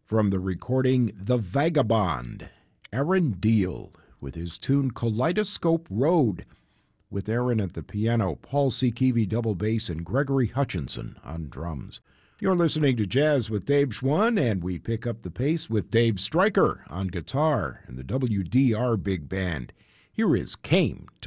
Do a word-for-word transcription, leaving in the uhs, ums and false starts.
From the recording The Vagabond, Aaron Deal with his tune Kaleidoscope Road, with Aaron at the piano, Paul Sikivi double bass, and Gregory Hutchinson on drums. You're listening to Jazz with Dave Schwann, and we pick up the pace with Dave Stryker on guitar and the W D R Big Band. Here is Came to